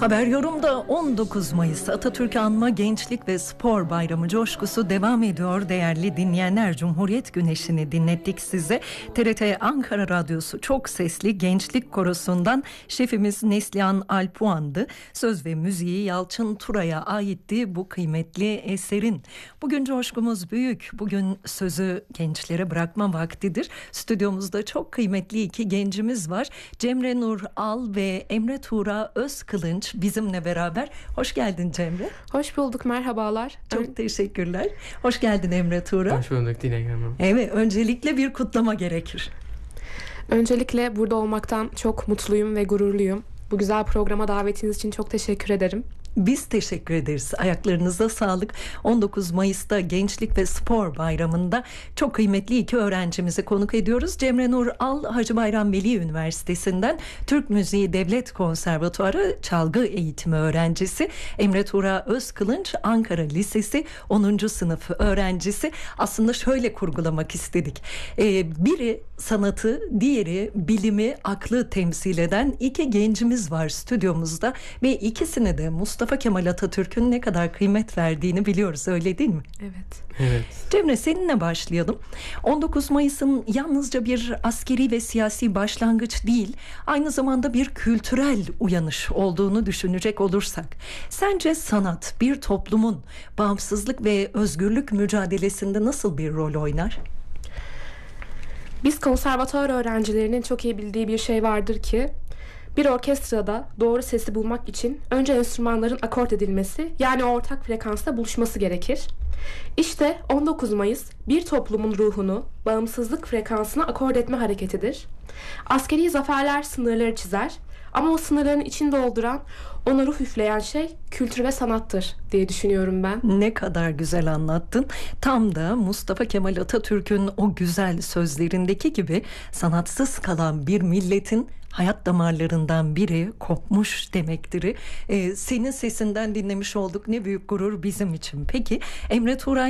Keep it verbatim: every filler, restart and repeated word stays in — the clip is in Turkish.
Haber Yorum'da on dokuz Mayıs Atatürk Anma Gençlik ve Spor Bayramı coşkusu devam ediyor. Değerli dinleyenler, Cumhuriyet Güneşi'ni dinlettik size. T R T Ankara Radyosu Çok Sesli Gençlik Korosu'ndan şefimiz Neslihan Alpuan'dı. Söz ve müziği Yalçın Turay'a aitti bu kıymetli eserin. Bugün coşkumuz büyük. Bugün sözü gençlere bırakma vaktidir. Stüdyomuzda çok kıymetli iki gencimiz var. Cemre Nur Al ve Emre Tuğra Özkılınç bizimle beraber. Hoş geldin Cemre. Hoş bulduk, merhabalar. Çok Ön... teşekkürler. Hoş geldin Emre Tuğra. Hoş bulduk Dilek Hanım. Evet, öncelikle bir kutlama gerekir. Öncelikle burada olmaktan çok mutluyum ve gururluyum. Bu güzel programa davetiniz için çok teşekkür ederim. Biz teşekkür ederiz. Ayaklarınıza sağlık. on dokuz Mayıs'ta Gençlik ve Spor Bayramı'nda çok kıymetli iki öğrencimizi konuk ediyoruz. Cemre Nur Al, Hacı Bayram Veli Üniversitesi'nden Türk Müziği Devlet Konservatuarı çalgı eğitimi öğrencisi. Emre Tuğra Özkılınç, Ankara Lisesi onuncu sınıf öğrencisi. Aslında şöyle kurgulamak istedik. Ee, biri sanatı, diğeri bilimi, aklı temsil eden iki gencimiz var stüdyomuzda ve ikisine de Mustafa Mustafa Kemal Atatürk'ün ne kadar kıymet verdiğini biliyoruz, öyle değil mi? Evet. Evet. Cemre, seninle başlayalım. on dokuz Mayıs'ın yalnızca bir askeri ve siyasi başlangıç değil, aynı zamanda bir kültürel uyanış olduğunu düşünecek olursak, sence sanat bir toplumun bağımsızlık ve özgürlük mücadelesinde nasıl bir rol oynar? Biz konservatuvar öğrencilerinin çok iyi bildiği bir şey vardır ki, bir orkestrada doğru sesi bulmak için önce enstrümanların akort edilmesi, yani ortak frekansta buluşması gerekir. İşte on dokuz Mayıs bir toplumun ruhunu bağımsızlık frekansına akord etme hareketidir. Askeri zaferler sınırları çizer ama o sınırların içini dolduran, ona ruh üfleyen şey kültür ve sanattır diye düşünüyorum ben. Ne kadar güzel anlattın. Tam da Mustafa Kemal Atatürk'ün o güzel sözlerindeki gibi sanatsız kalan bir milletin hayat damarlarından biri kopmuş demektir. Ee, senin sesinden dinlemiş olduk. Ne büyük gurur bizim için. Peki Emre Tuğra,